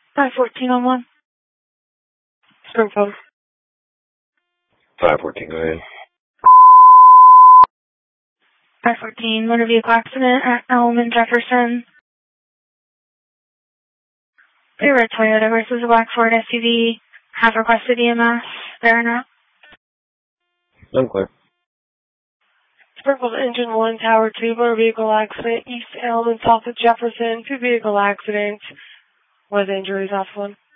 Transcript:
514 on 1. Springfield. 514, go ahead. 514, motor vehicle accident at Elm and Jefferson. A red Toyota versus a black Ford SUV. Have requested EMS. There or not? Unclear. Springfield Engine 1, Tower 2, motor vehicle accident, East Elm and south of Jefferson. 2 vehicle accidents with injuries off one.